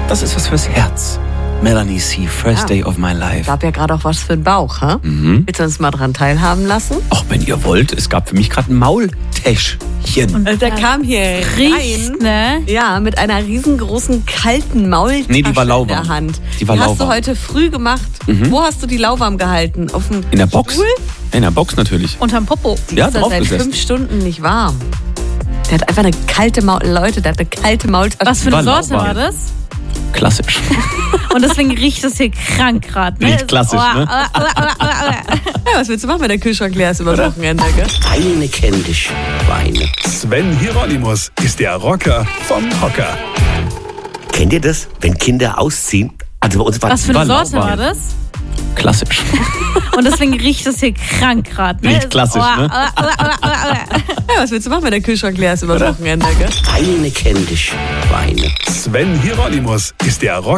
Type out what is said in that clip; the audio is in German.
Das ist was fürs Herz. Melanie C., First Day of My Life. Gab ja gerade auch was für den Bauch, ha? Willst du uns mal dran teilhaben lassen? Auch wenn ihr wollt, es gab für mich gerade ein Maultäschchen. Der kam hier Riecht, rein. ne? Ja, mit einer riesengroßen kalten Maultasche Nee, die war in lauwarm. der Hand. Die war hast du lauwarm. heute früh gemacht. Wo hast du die lauwarm gehalten? Auf dem In der Box. Stuhl? In der Box natürlich. Unterm Popo. Ja, Ist er drauf seit gesessen. 5 Stunden nicht warm. Der hat einfach eine kalte Leute, der hat eine kalte Maultasche. Was für eine War Sorte lauwarm. war das? Klassisch. Und deswegen riecht es hier krank gerade. Ne? Riecht klassisch, ne? Ja, was willst du machen, wenn der Kühlschrank leer ist über das Wochenende, gell? Eine kennt dich, Weine. Sven Hieronymus ist der Rocker vom Hocker. Kennt ihr das, wenn Kinder ausziehen? Also bei uns war Was für eine War Sorte war lauwarm. das? Klassisch. Und deswegen riecht es hier krank gerade. Ne? Riecht klassisch, ne? Ja, was willst du machen, wenn der Kühlschrank leer ist über das Wochenende, gell? eine kennt dich, Weine. Sven Hieronymus ist der Rocker